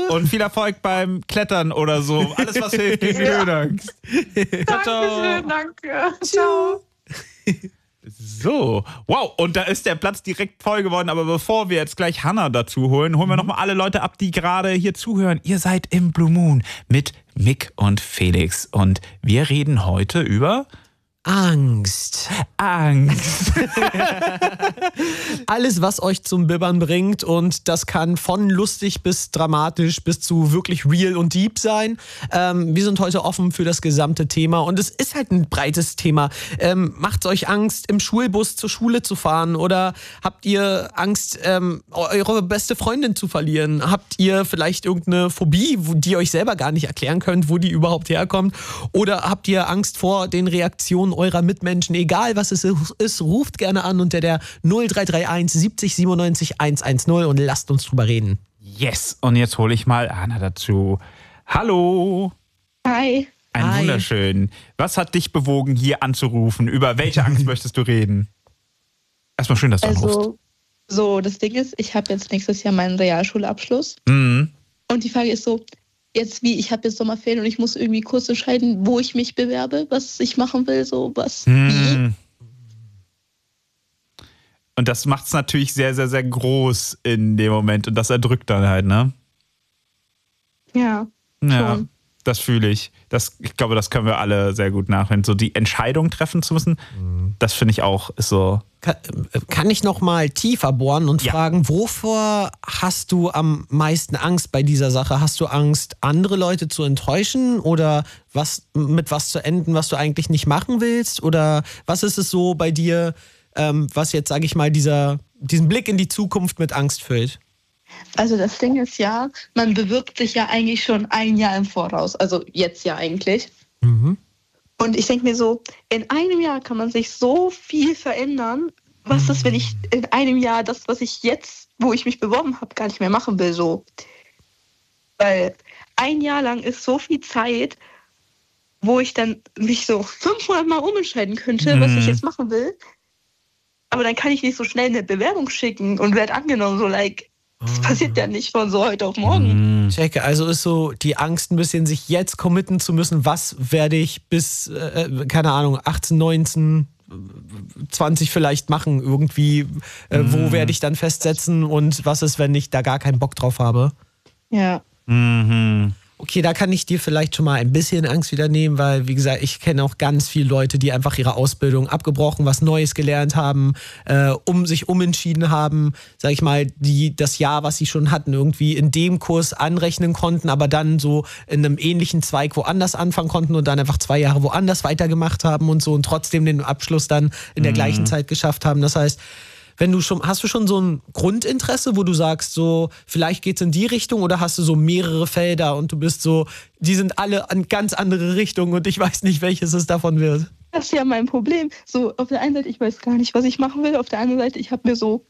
und viel Erfolg beim Klettern oder so. Alles, was hilft gegen die Höhenangst. Dankeschön, danke. Ciao. So, wow, und da ist der Platz direkt voll geworden, aber bevor wir jetzt gleich Hannah dazu holen wir nochmal alle Leute ab, die gerade hier zuhören. Ihr seid im Blue Moon mit Mick und Felix und wir reden heute über Angst. Alles, was euch zum Bibbern bringt, und das kann von lustig bis dramatisch bis zu wirklich real und deep sein. Wir sind heute offen für das gesamte Thema und es ist halt ein breites Thema. Macht es euch Angst, im Schulbus zur Schule zu fahren, oder habt ihr Angst, eure beste Freundin zu verlieren? Habt ihr vielleicht irgendeine Phobie, die ihr euch selber gar nicht erklären könnt, wo die überhaupt herkommt? Oder habt ihr Angst vor den Reaktionen eurer Mitmenschen? Egal was es ist, ruft gerne an unter der 0331 70 97 110 und lasst uns drüber reden. Yes, und jetzt hole ich mal Hannah dazu. Hallo. Hi. Ein wunderschön. Was hat dich bewogen, hier anzurufen? Über welche Angst möchtest du reden? Erstmal schön, dass du anrufst. So, das Ding ist, ich habe jetzt nächstes Jahr meinen Realschulabschluss. Mhm. Und die Frage ist so, ich habe jetzt Sommerferien und ich muss irgendwie kurz entscheiden, wo ich mich bewerbe, was ich machen will, so was. Wie. Und das macht es natürlich sehr, sehr, sehr groß in dem Moment und das erdrückt dann halt, ne? Ja. Ja, das fühle ich. Ich glaube, das können wir alle sehr gut nachvollziehen. So die Entscheidung treffen zu müssen, das finde ich auch ist so. Kann ich noch mal tiefer bohren und fragen, wovor hast du am meisten Angst bei dieser Sache? Hast du Angst, andere Leute zu enttäuschen oder mit was zu enden, was du eigentlich nicht machen willst? Oder was ist es so bei dir, was jetzt, sage ich mal, diesen Blick in die Zukunft mit Angst füllt? Also das Ding ist ja, man bewirbt sich ja eigentlich schon ein Jahr im Voraus. Also jetzt ja eigentlich. Mhm. Und ich denke mir so, in einem Jahr kann man sich so viel verändern. Was ist, wenn ich in einem Jahr das, was ich jetzt, wo ich mich beworben habe, gar nicht mehr machen will? So. Weil ein Jahr lang ist so viel Zeit, wo ich dann mich so 500 Mal umentscheiden könnte, was ich jetzt machen will. Aber dann kann ich nicht so schnell eine Bewerbung schicken und werde angenommen. So, das passiert ja nicht von so heute auf morgen. Checke, also ist so die Angst ein bisschen, sich jetzt committen zu müssen, was werde ich bis, keine Ahnung, 18, 19, 20 vielleicht machen irgendwie, wo werde ich dann festsetzen und was ist, wenn ich da gar keinen Bock drauf habe? Ja. Okay, da kann ich dir vielleicht schon mal ein bisschen Angst wieder nehmen, weil, wie gesagt, ich kenne auch ganz viele Leute, die einfach ihre Ausbildung abgebrochen, was Neues gelernt haben, sich umentschieden haben, sag ich mal, die das Jahr, was sie schon hatten, irgendwie in dem Kurs anrechnen konnten, aber dann so in einem ähnlichen Zweig woanders anfangen konnten und dann einfach 2 Jahre woanders weitergemacht haben und so und trotzdem den Abschluss dann in der gleichen Zeit geschafft haben. Das heißt, hast du schon so ein Grundinteresse, wo du sagst, so, vielleicht geht's in die Richtung, oder hast du so mehrere Felder und du bist so, die sind alle an ganz andere Richtungen und ich weiß nicht, welches es davon wird? Das ist ja mein Problem. So, auf der einen Seite, ich weiß gar nicht, was ich machen will. Auf der anderen Seite, ich habe mir so,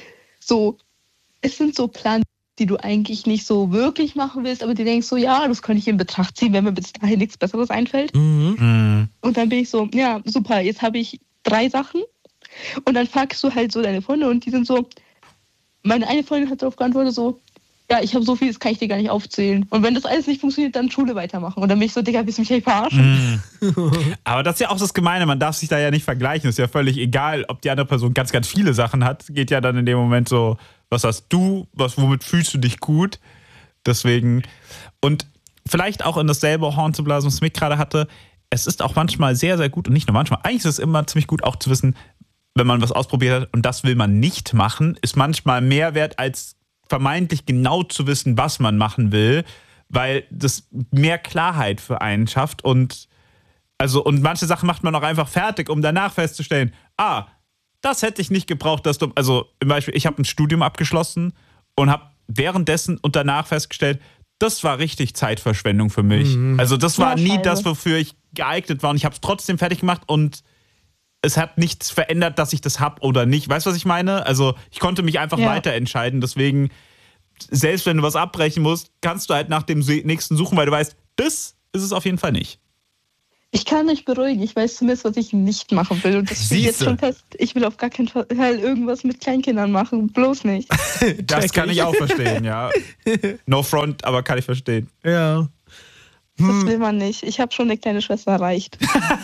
es sind so Pläne, die du eigentlich nicht so wirklich machen willst, aber die denkst so, ja, das kann ich in Betracht ziehen, wenn mir bis dahin nichts Besseres einfällt. Und dann bin ich so, ja, super, jetzt habe ich 3 Sachen. Und dann fragst du halt so deine Freunde und die sind so, meine eine Freundin hat darauf geantwortet so, ja, ich habe so viel, das kann ich dir gar nicht aufzählen. Und wenn das alles nicht funktioniert, dann Schule weitermachen. Und dann bin ich so, Digga, willst du mich echt verarschen? Aber das ist ja auch das Gemeine, man darf sich da ja nicht vergleichen. Ist ja völlig egal, ob die andere Person ganz, ganz viele Sachen hat. Geht ja dann in dem Moment so, was hast du, womit fühlst du dich gut? Deswegen, und vielleicht auch in dasselbe Horn zu blasen, was Mick gerade hatte, es ist auch manchmal sehr, sehr gut, und nicht nur manchmal, eigentlich ist es immer ziemlich gut auch zu wissen, wenn man was ausprobiert hat und das will man nicht machen, ist manchmal mehr wert, als vermeintlich genau zu wissen, was man machen will, weil das mehr Klarheit für einen schafft und manche Sachen macht man auch einfach fertig, um danach festzustellen, das hätte ich nicht gebraucht, zum Beispiel, ich habe ein Studium abgeschlossen und habe währenddessen und danach festgestellt, das war richtig Zeitverschwendung für mich. Also das war nie das, wofür ich geeignet war und ich habe es trotzdem fertig gemacht und es hat nichts verändert, dass ich das habe oder nicht. Weißt du, was ich meine? Also ich konnte mich einfach weiter entscheiden. Deswegen, selbst wenn du was abbrechen musst, kannst du halt nach dem nächsten suchen, weil du weißt, das ist es auf jeden Fall nicht. Ich kann mich beruhigen. Ich weiß zumindest, was ich nicht machen will. Und das steht jetzt schon fest. Ich will auf gar keinen Fall irgendwas mit Kleinkindern machen. Bloß nicht. Das kann ich auch verstehen, ja. No front, aber kann ich verstehen. Ja. Das will man nicht. Ich habe schon eine kleine Schwester, reicht.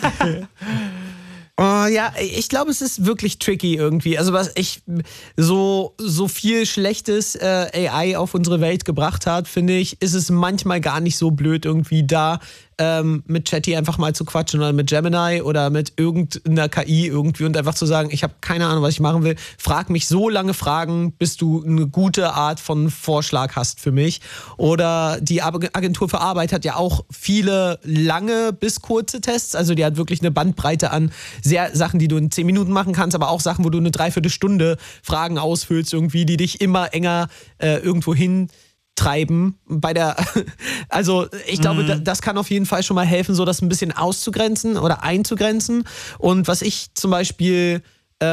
Oh, ja, ich glaube, es ist wirklich tricky irgendwie. Also was ich so viel schlechtes AI auf unsere Welt gebracht hat, finde ich, ist es manchmal gar nicht so blöd irgendwie da mit Chatty einfach mal zu quatschen oder mit Gemini oder mit irgendeiner KI irgendwie und einfach zu sagen, ich habe keine Ahnung, was ich machen will. Frag mich so lange Fragen, bis du eine gute Art von Vorschlag hast für mich. Oder die Agentur für Arbeit hat ja auch viele lange bis kurze Tests. Also die hat wirklich eine Bandbreite an Sachen, die du in 10 Minuten machen kannst, aber auch Sachen, wo du eine Dreiviertelstunde Fragen ausfüllst irgendwie, die dich immer enger irgendwo hin treiben also ich glaube, das kann auf jeden Fall schon mal helfen, so das ein bisschen auszugrenzen oder einzugrenzen. Und was ich zum Beispiel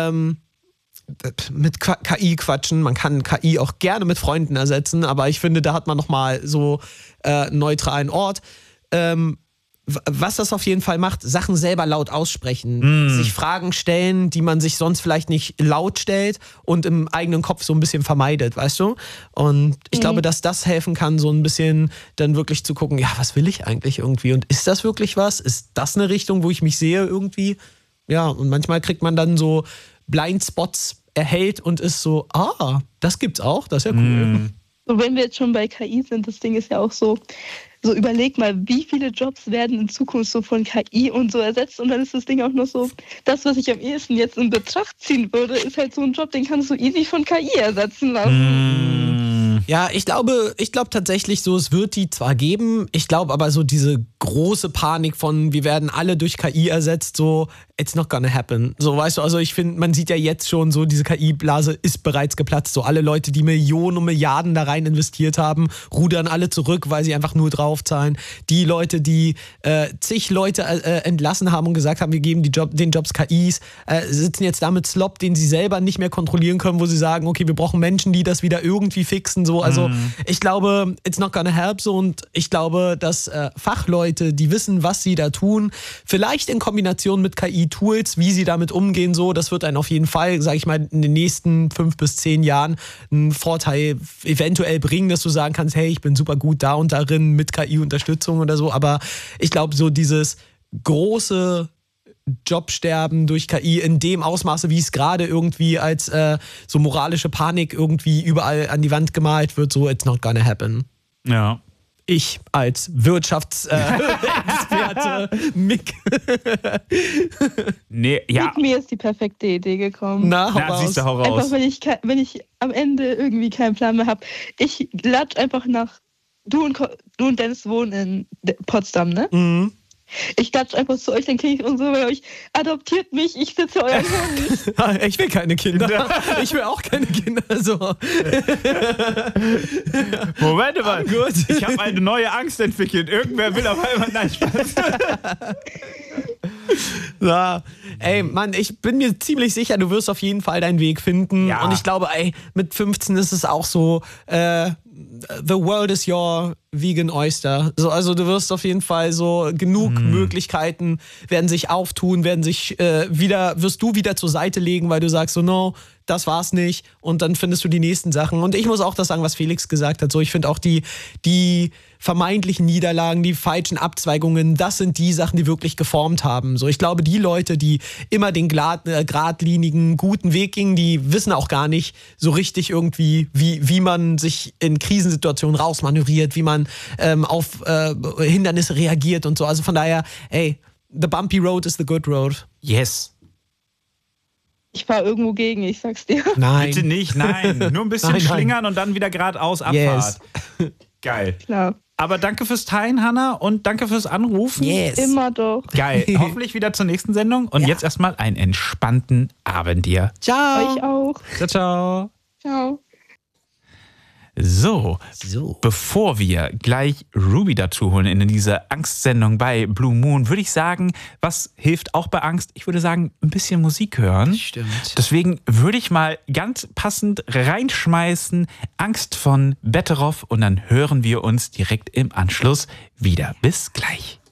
mit KI quatschen, man kann KI auch gerne mit Freunden ersetzen, aber ich finde, da hat man nochmal so einen neutralen Ort. Was das auf jeden Fall macht, Sachen selber laut aussprechen, sich Fragen stellen, die man sich sonst vielleicht nicht laut stellt und im eigenen Kopf so ein bisschen vermeidet, weißt du? Und ich glaube, dass das helfen kann, so ein bisschen dann wirklich zu gucken, ja, was will ich eigentlich irgendwie? Und ist das wirklich was? Ist das eine Richtung, wo ich mich sehe irgendwie? Ja, und manchmal kriegt man dann so Blindspots erhellt und ist so, das gibt's auch, das ist ja cool. Und wenn wir jetzt schon bei KI sind, das Ding ist ja auch so überleg mal, wie viele Jobs werden in Zukunft so von KI und so ersetzt und dann ist das Ding auch noch so, das, was ich am ehesten jetzt in Betracht ziehen würde, ist halt so ein Job, den kannst du easy von KI ersetzen lassen. Ja, ich glaube tatsächlich so, es wird die zwar geben, ich glaube aber so diese große Panik von, wir werden alle durch KI ersetzt, so, it's not gonna happen. So, weißt du, also ich finde, man sieht ja jetzt schon so, diese KI-Blase ist bereits geplatzt. So, alle Leute, die Millionen und Milliarden da rein investiert haben, rudern alle zurück, weil sie einfach nur draufzahlen. Die Leute, die zig Leute entlassen haben und gesagt haben, wir geben den Jobs KIs, sitzen jetzt da mit Slop, den sie selber nicht mehr kontrollieren können, wo sie sagen, okay, wir brauchen Menschen, die das wieder irgendwie fixen. So, also ich glaube, it's not gonna help. So, und ich glaube, dass Fachleute, die wissen, was sie da tun, vielleicht in Kombination mit KI-Tools, wie sie damit umgehen, so, das wird einen auf jeden Fall, sage ich mal, in den nächsten 5 bis 10 Jahren einen Vorteil eventuell bringen, dass du sagen kannst, hey, ich bin super gut da und darin mit KI-Unterstützung oder so, aber ich glaube, so dieses große Jobsterben durch KI in dem Ausmaße, wie es gerade irgendwie als so moralische Panik irgendwie überall an die Wand gemalt wird, so, it's not gonna happen. Ja. Ich als Wirtschaftsexperte, Mick. Nee, ja. Mit mir ist die perfekte Idee gekommen. Siehst du, hau raus. Einfach, wenn ich am Ende irgendwie keinen Plan mehr habe. Ich latsch einfach nach. Du und Dennis wohnen in Potsdam, ne? Mhm. Ich latsch einfach zu euch, dann kriege ich und so bei euch. Adoptiert mich, ich sitze euren Haus. Ich will keine Kinder. Ich will auch keine Kinder. So. Moment mal. Gut. Ich habe eine neue Angst entwickelt. Irgendwer will auf einmal... Nein, Spaß. Ja. Ey, Mann, ich bin mir ziemlich sicher, du wirst auf jeden Fall deinen Weg finden. Ja. Und ich glaube, ey, mit 15 ist es auch so, the world is your vegan oyster. So, also du wirst auf jeden Fall so genug Möglichkeiten werden sich auftun, wirst du wieder zur Seite legen, weil du sagst so, no, das war's nicht. Und dann findest du die nächsten Sachen. Und ich muss auch das sagen, was Felix gesagt hat. So, ich finde auch die vermeintlichen Niederlagen, die falschen Abzweigungen, das sind die Sachen, die wirklich geformt haben. So, ich glaube, die Leute, die immer den geradlinigen, guten Weg gingen, die wissen auch gar nicht so richtig irgendwie, wie man sich in Krisensituationen rausmanövriert, wie man auf Hindernisse reagiert und so. Also von daher, ey, the bumpy road is the good road. Yes. Ich fahre irgendwo gegen, ich sag's dir. Nein. Bitte nicht, nein. Nur ein bisschen Nein. schlingern und dann wieder geradeaus Abfahrt. Yes. Geil. Klar. Aber danke fürs Teilen, Hanna, und danke fürs Anrufen. Yes. Immer doch. Geil. Hoffentlich wieder zur nächsten Sendung. Und jetzt erstmal einen entspannten Abend dir. Ciao. Euch auch. Ciao, ciao. Ciao. So, bevor wir gleich Ruby dazu holen in diese Angstsendung bei Blue Moon, würde ich sagen, was hilft auch bei Angst? Ich würde sagen, ein bisschen Musik hören. Stimmt. Deswegen würde ich mal ganz passend reinschmeißen, Angst von Betteroff, und dann hören wir uns direkt im Anschluss wieder. Bis gleich.